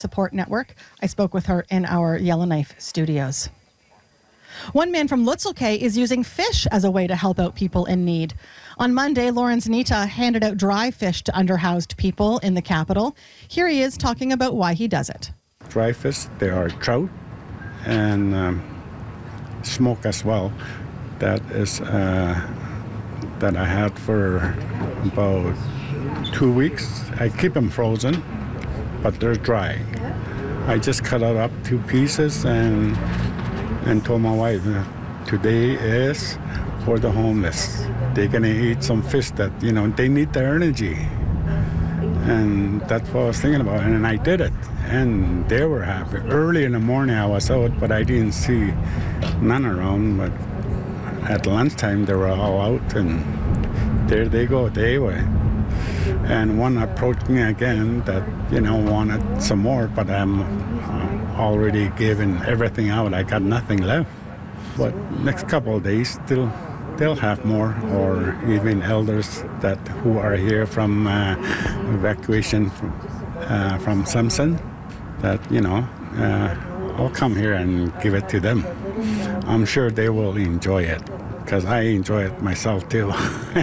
Support Network. I spoke with her in our Yellowknife studios. One man from Lutzelk'e is using fish as a way to help out people in need. On Monday, Lawrence Nita handed out dry fish to underhoused people in the capital. Here he is talking about why he does it. Dry fish, there are trout and smoke as well. That is that I had for about 2 weeks. I keep them frozen, but they're dry. I just cut it up 2 pieces and told my wife, today is for the homeless. They're gonna eat some fish that, they need their energy. And that's what I was thinking about, and I did it. And they were happy. Early in the morning I was out, but I didn't see none around. But at lunchtime they were all out, and there they go, they were. And one approached me again that, wanted some more, but I'm already given everything out. I got nothing left. But next couple of days, they'll have more, or even elders who are here from evacuation from Simpson, that, I'll come here and give it to them. I'm sure they will enjoy it, because I enjoy it myself too.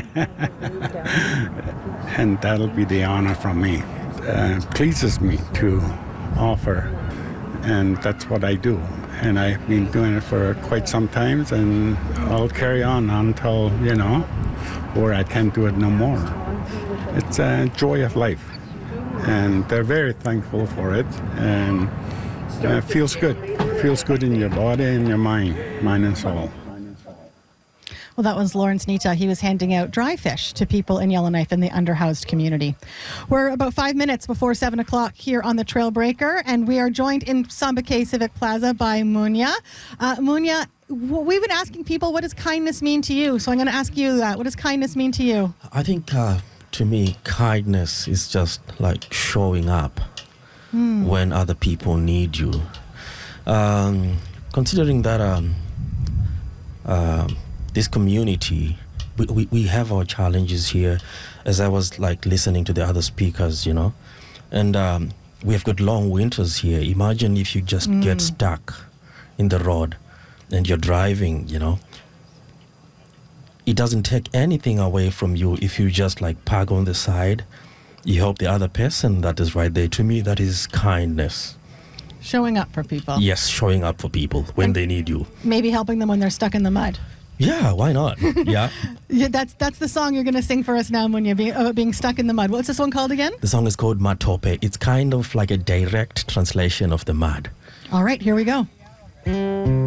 And that'll be the honor from me. It pleases me to offer, and that's what I do. And I've been doing it for quite some time, and I'll carry on until, where I can't do it no more. It's a joy of life, and they're very thankful for it, and it feels good. It feels good in your body and your mind and soul. Well, that was Lawrence Nita. He was handing out dry fish to people in Yellowknife in the underhoused community. We're about 5 minutes before 7 o'clock here on the Trailbreaker, and we are joined in Sambake Civic Plaza by Munya. Munya, we've been asking people, what does kindness mean to you? So I'm going to ask you that. What does kindness mean to you? I think to me, kindness is just like showing up when other people need you. Considering that this community, we have our challenges here, as I was like listening to the other speakers, and we have got long winters here. Imagine if you just get stuck in the road and you're driving, It doesn't take anything away from you if you just like park on the side. You help the other person that is right there. To me, that is kindness. Showing up for people. Yes, showing up for people when they need you. Maybe helping them when they're stuck in the mud. Yeah, why not? Yeah. Yeah, that's the song you're going to sing for us now, Munya, being stuck in the mud. What's this one called again? The song is called Matope. It's kind of like a direct translation of the mud. All right, here we go.